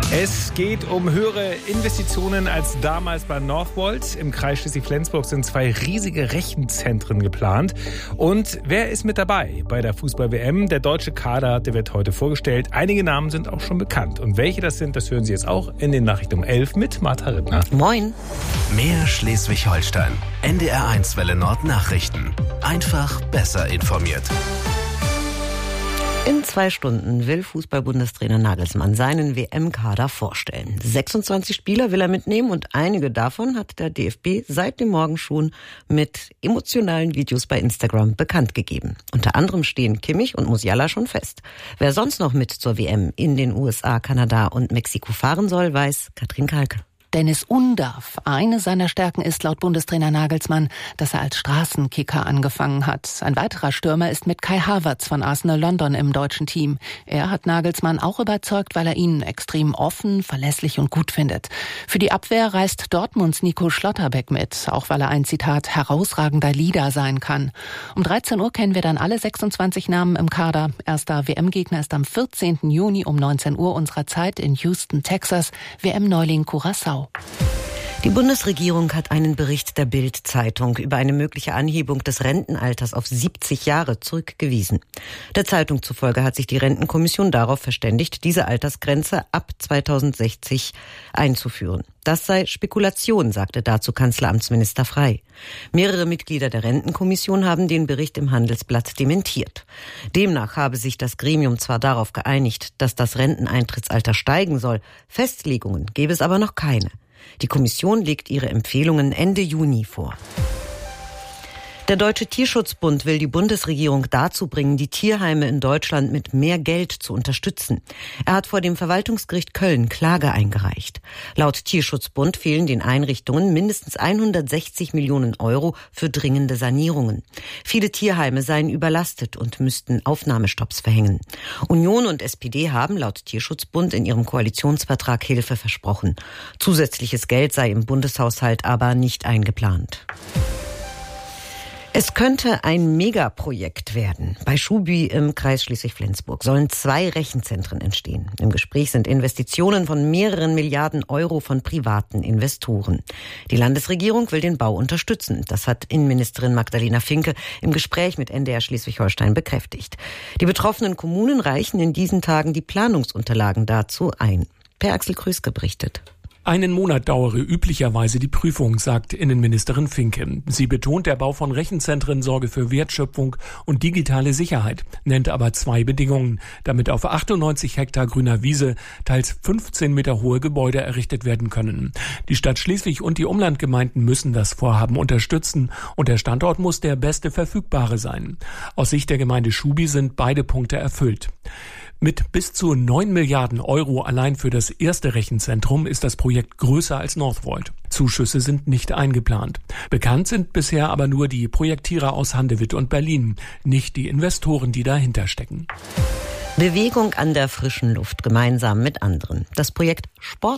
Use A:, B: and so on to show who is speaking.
A: Es geht um höhere Investitionen als damals bei Northvolt. Im Kreis Schleswig-Flensburg sind 2 riesige Rechenzentren geplant. Und wer ist mit dabei bei der Fußball-WM? Der deutsche Kader, der wird heute vorgestellt. Einige Namen sind auch schon bekannt. Und welche das sind, das hören Sie jetzt auch in den Nachrichten um 11 mit Martha Rittner.
B: Moin.
C: Mehr Schleswig-Holstein. NDR1 Welle Nord Nachrichten. Einfach besser informiert.
B: In 2 Stunden will Fußball-Bundestrainer Nagelsmann seinen WM-Kader vorstellen. 26 Spieler will er mitnehmen und einige davon hat der DFB seit dem Morgen schon mit emotionalen Videos bei Instagram bekannt gegeben. Unter anderem stehen Kimmich und Musiala schon fest. Wer sonst noch mit zur WM in den USA, Kanada und Mexiko fahren soll, weiß Katrin Kalke.
D: Dennis Undaff. Eine seiner Stärken ist laut Bundestrainer Nagelsmann, dass er als Straßenkicker angefangen hat. Ein weiterer Stürmer ist mit Kai Havertz von Arsenal London im deutschen Team. Er hat Nagelsmann auch überzeugt, weil er ihn extrem offen, verlässlich und gut findet. Für die Abwehr reist Dortmunds Nico Schlotterbeck mit, auch weil er ein, Zitat, herausragender Leader sein kann. Um 13 Uhr kennen wir dann alle 26 Namen im Kader. Erster WM-Gegner ist am 14. Juni um 19 Uhr unserer Zeit in Houston, Texas, WM-Neuling Curaçao.
B: Die Bundesregierung hat einen Bericht der Bild-Zeitung über eine mögliche Anhebung des Rentenalters auf 70 Jahre zurückgewiesen. Der Zeitung zufolge hat sich die Rentenkommission darauf verständigt, diese Altersgrenze ab 2060 einzuführen. Das sei Spekulation, sagte dazu Kanzleramtsminister Frey. Mehrere Mitglieder der Rentenkommission haben den Bericht im Handelsblatt dementiert. Demnach habe sich das Gremium zwar darauf geeinigt, dass das Renteneintrittsalter steigen soll, Festlegungen gäbe es aber noch keine. Die Kommission legt ihre Empfehlungen Ende Juni vor. Der Deutsche Tierschutzbund will die Bundesregierung dazu bringen, die Tierheime in Deutschland mit mehr Geld zu unterstützen. Er hat vor dem Verwaltungsgericht Köln Klage eingereicht. Laut Tierschutzbund fehlen den Einrichtungen mindestens 160 Millionen Euro für dringende Sanierungen. Viele Tierheime seien überlastet und müssten Aufnahmestopps verhängen. Union und SPD haben laut Tierschutzbund in ihrem Koalitionsvertrag Hilfe versprochen. Zusätzliches Geld sei im Bundeshaushalt aber nicht eingeplant. Es könnte ein Megaprojekt werden. Bei Schubi im Kreis Schleswig-Flensburg sollen 2 Rechenzentren entstehen. Im Gespräch sind Investitionen von mehreren Milliarden Euro von privaten Investoren. Die Landesregierung will den Bau unterstützen. Das hat Innenministerin Magdalena Finke im Gespräch mit NDR Schleswig-Holstein bekräftigt. Die betroffenen Kommunen reichen in diesen Tagen die Planungsunterlagen dazu ein. Per Axel Krüske berichtet.
E: Einen Monat dauere üblicherweise die Prüfung, sagt Innenministerin Finke. Sie betont, der Bau von Rechenzentren sorge für Wertschöpfung und digitale Sicherheit, nennt aber 2 Bedingungen, damit auf 98 Hektar grüner Wiese teils 15 Meter hohe Gebäude errichtet werden können. Die Stadt Schleswig und die Umlandgemeinden müssen das Vorhaben unterstützen und der Standort muss der beste verfügbare sein. Aus Sicht der Gemeinde Schubi sind beide Punkte erfüllt. Mit bis zu 9 Milliarden Euro allein für das erste Rechenzentrum ist das Projekt größer als Northvolt. Zuschüsse sind nicht eingeplant. Bekannt sind bisher aber nur die Projektierer aus Handewitt und Berlin, nicht die Investoren, die dahinter stecken.
B: Bewegung an der frischen Luft gemeinsam mit anderen. Das Projekt Sport